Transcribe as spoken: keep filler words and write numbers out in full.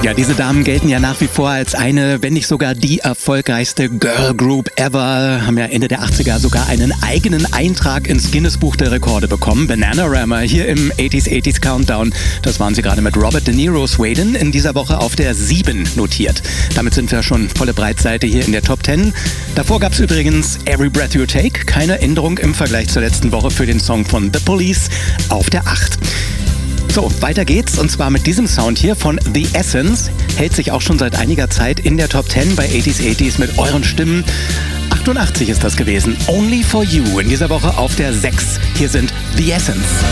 Ja, diese Damen gelten ja nach wie vor als eine, wenn nicht sogar die erfolgreichste Girl Group ever. Haben ja Ende der achtziger sogar einen eigenen Eintrag ins Guinness Buch der Rekorde bekommen. Bananarama hier im achtziger achtziger Countdown. Das waren sie gerade mit Robert De Niro Sweden in dieser Woche auf der sieben notiert. Damit sind wir schon volle Breitseite hier in der Top zehn. Davor gab es übrigens Every Breath You Take. Keine Änderung im Vergleich zur letzten Woche für den Song von The Police auf der acht. So, weiter geht's und zwar mit diesem Sound hier von The Essence. Hält sich auch schon seit einiger Zeit in der Top zehn bei achtziger achtziger mit euren Stimmen. achtundachtzig ist das gewesen. Only for You in dieser Woche auf der sechs. Hier sind The Essence.